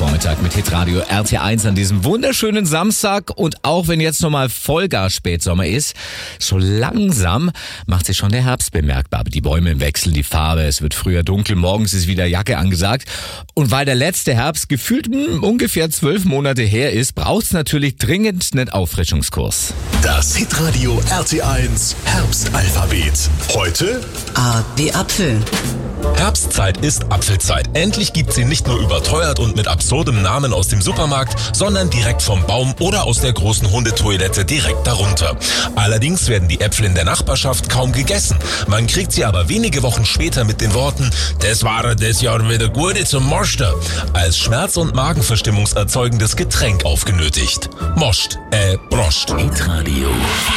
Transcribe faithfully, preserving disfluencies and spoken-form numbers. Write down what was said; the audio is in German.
Vormittag mit Hitradio R T eins an diesem wunderschönen Samstag. Und auch wenn jetzt nochmal Vollgas Spätsommer ist, so langsam macht sich schon der Herbst bemerkbar. Die Bäume wechseln die Farbe, es wird früher dunkel, morgens ist wieder Jacke angesagt. Und weil der letzte Herbst gefühlt mh, ungefähr zwölf Monate her ist, braucht es natürlich dringend einen Auffrischungskurs. Das Hitradio R T eins Herbstalphabet. Heute A wie Apfel. Herbstzeit ist Apfelzeit. Endlich gibt sie nicht nur überteuert und mit absurdem Namen aus dem Supermarkt, sondern direkt vom Baum oder aus der großen Hundetoilette direkt darunter. Allerdings werden die Äpfel in der Nachbarschaft kaum gegessen. Man kriegt sie aber wenige Wochen später mit den Worten "Das war das Jahr wieder gute zum Moster" als schmerz- und magenverstimmungserzeugendes Getränk aufgenötigt. Moscht, äh, Broscht. Hitradio.